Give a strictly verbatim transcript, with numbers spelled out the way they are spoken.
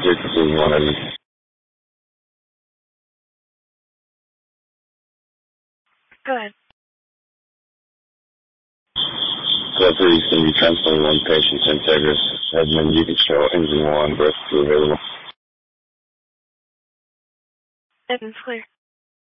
sixteen one of you. Good. So please can you transfer one patient to Integris, admin, you control engine one, birth two available. Engine's clear.